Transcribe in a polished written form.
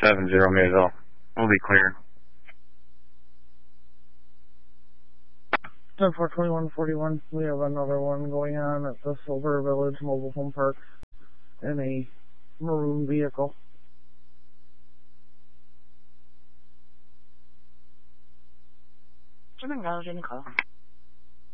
70 Maysville. We'll be clear. 10-4-21-41. We have another one going on at the Silver Village Mobile Home Park in a maroon vehicle. Jim and Rose in the call.